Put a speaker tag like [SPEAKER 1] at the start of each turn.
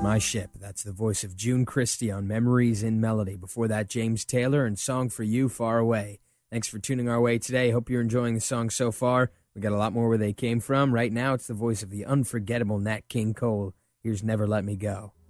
[SPEAKER 1] My Ship. That's the voice of June Christie on Memories in Melody. Before that, James Taylor and Song for You, Far Away. Thanks for tuning our way today. Hope you're enjoying the song so far. We got a lot more where they came from. Right now, it's the voice of the unforgettable Nat King Cole. Here's Never Let Me Go.